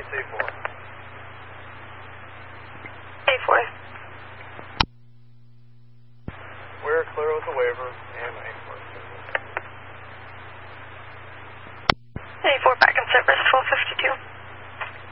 A4. A4. We're clear with the waiver and A4. A4 back in service, 1252.